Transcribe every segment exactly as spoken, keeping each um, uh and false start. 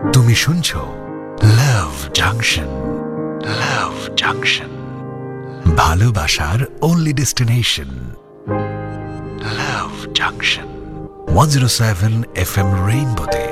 তুমি শুনছো লাভ জাংশন। লাভ জাংশন, ভালোবাসার only destination. লাভ junction one oh seven F M রেইনবোতে।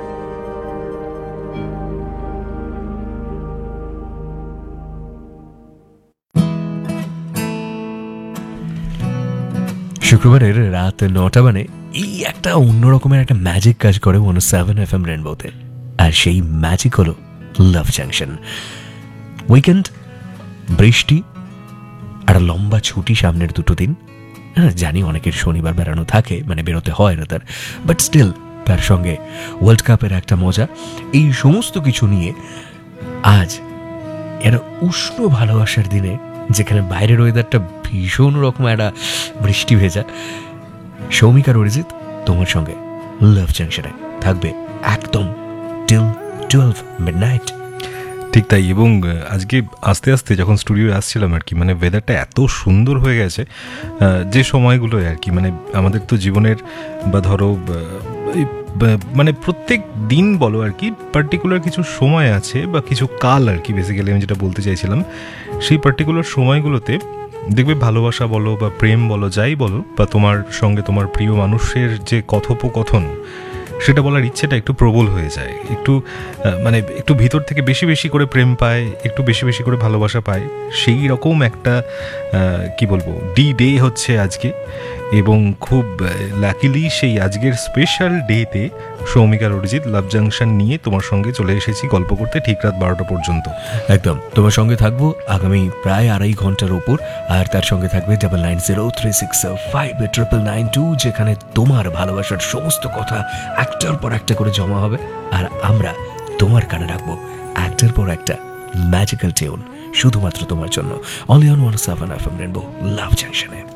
শুক্রবারের রাত নটা মানে এই একটা অন্যরকমের একটা ম্যাজিক কাজ করে ওয়ান সেভেন এফ এম রেইনবোতে, আর সেই ম্যাজিক হলো লাভ জাংশন। উইকেন্ড, বৃষ্টি, আর লম্বা ছুটি সামনের দুটো দিন। হ্যাঁ, জানি অনেকের শনিবার বেড়ানো থাকে, মানে বেরোতে হয় না তার, বাট স্টিল তার সঙ্গে ওয়ার্ল্ড কাপের একটা মজা, এই সমস্ত কিছু নিয়ে আজ এর উষ্ণ ভালোবাসার দিনে, যেখানে বাইরের ওয়েদারটা ভীষণ রকম একটা বৃষ্টি ভেজা, সৌমিক আর অরিজিৎ তোমার সঙ্গে লাভ জাংশনে থাকবে একদম টিল টুয়েলভ মিডনাইট। ঠিক তাই। এবং আজকে আস্তে আস্তে যখন স্টুডিওয়ে আসছিলাম আর কি, মানে ওয়েদারটা এত সুন্দর হয়ে গেছে, যে সময়গুলোয় আর কি, মানে আমাদের তো জীবনের বা ধরো মানে প্রত্যেক দিন বলো আর কি, পার্টিকুলার কিছু সময় আছে বা কিছু কাল আর কি, বেসিক্যালি আমি যেটা বলতে চাইছিলাম, সেই পার্টিকুলার সময়গুলোতে দেখবে ভালোবাসা বলো বা প্রেম বলো, যাই বলো, বা তোমার সঙ্গে তোমার প্রিয় মানুষের যে কথোপকথন, সেটা বলার ইচ্ছেটা একটু প্রবল হয়ে যায়, একটু মানে একটু ভিতর থেকে বেশি বেশি করে প্রেম পায়, একটু বেশি বেশি করে ভালোবাসা পায়। সেই রকম একটা কি বলবো ডি ডে হচ্ছে আজকে, এবং খুব লাকিলি সেই আজকের স্পেশাল ডেতে সৌমিক আর অরিজিৎ লাভ জাংশন নিয়ে তোমার সঙ্গে চলে এসেছি গল্প করতে ঠিক রাত বারোটা পর্যন্ত। একদম তোমার সঙ্গে থাকবো আগামী প্রায় আড়াই ঘন্টার ওপর, আর তার সঙ্গে থাকবে double nine zero three six five triple nine two, যেখানে তোমার ভালোবাসার সমস্ত কথা একটার পর একটা করে জমা হবে, আর আমরা তোমার কানে রাখবো একটার পর একটা ম্যাজিক্যাল টিউন শুধুমাত্র তোমার জন্য, only on one seven F M rainbow love জাংশনে।